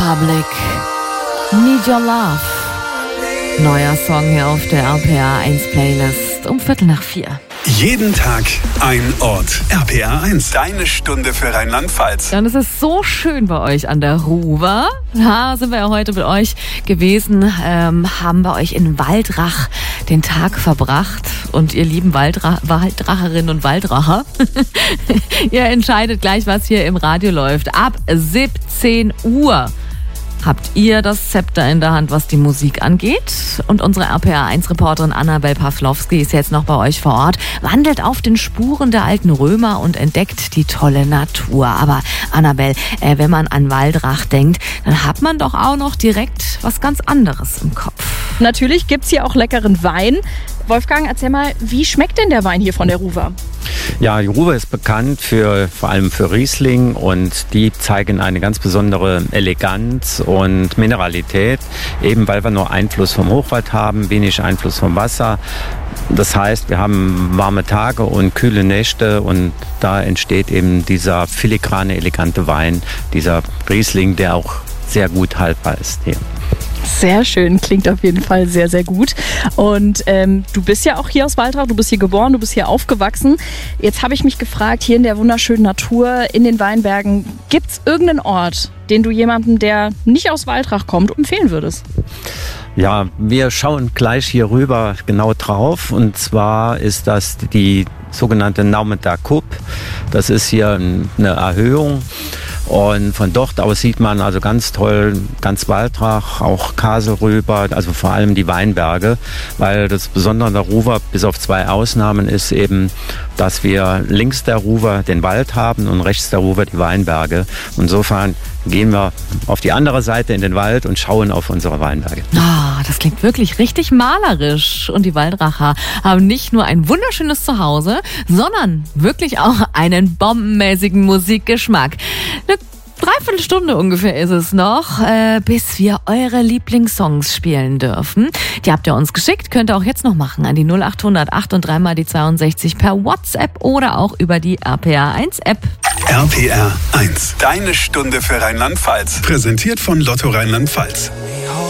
Republic. Need Your Love. Neuer Song hier auf der RPA 1 Playlist um 3:45. Jeden Tag ein Ort. RPA 1, deine Stunde für Rheinland-Pfalz. Ja, und es ist so schön bei euch an der Ruwer. Da sind wir ja heute mit euch gewesen, haben bei euch in Waldrach den Tag verbracht. Und ihr lieben Waldracherinnen und Waldracher, ihr entscheidet gleich, was hier im Radio läuft. Ab 17 Uhr habt ihr das Zepter in der Hand, was die Musik angeht. Und unsere RPA1-Reporterin Annabel Pawlowski ist jetzt noch bei euch vor Ort, wandelt auf den Spuren der alten Römer und entdeckt die tolle Natur. Aber Annabel, wenn man an Waldrach denkt, dann hat man doch auch noch direkt was ganz anderes im Kopf. Natürlich gibt's hier auch leckeren Wein. Wolfgang, erzähl mal, wie schmeckt denn der Wein hier von der Ruwer? Ja, die Ruwer ist bekannt vor allem für Riesling, und die zeigen eine ganz besondere Eleganz und Mineralität, eben weil wir nur Einfluss vom Hochwald haben, wenig Einfluss vom Wasser. Das heißt, wir haben warme Tage und kühle Nächte, und da entsteht eben dieser filigrane, elegante Wein, dieser Riesling, der auch sehr gut haltbar ist hier. Sehr schön, klingt auf jeden Fall sehr, sehr gut. Und du bist ja auch hier aus Waldrach, du bist hier geboren, du bist hier aufgewachsen. Jetzt habe ich mich gefragt, hier in der wunderschönen Natur, in den Weinbergen, gibt es irgendeinen Ort, den du jemandem, der nicht aus Waldrach kommt, empfehlen würdest? Ja, wir schauen gleich hier rüber genau drauf, und zwar ist das die sogenannte Naumenter Kupp. Das ist hier eine Erhöhung. Und von dort aus sieht man also ganz toll ganz Waldrach, auch Kasel rüber, also vor allem die Weinberge, weil das Besondere an der Ruwer, bis auf 2 Ausnahmen, ist eben, dass wir links der Ruwer den Wald haben und rechts der Ruwer die Weinberge. Insofern gehen wir auf die andere Seite in den Wald und schauen auf unsere Weinberge. Ah, das klingt wirklich richtig malerisch. Und die Waldracher haben nicht nur ein wunderschönes Zuhause, sondern wirklich auch einen bombenmäßigen Musikgeschmack. Eine Dreiviertelstunde ungefähr ist es noch, bis wir eure Lieblingssongs spielen dürfen. Die habt ihr uns geschickt, könnt ihr auch jetzt noch machen an die 0800 8 und 3 mal die 62 per WhatsApp oder auch über die RPA 1 App. RPA 1, deine Stunde für Rheinland-Pfalz. Präsentiert von Lotto Rheinland-Pfalz.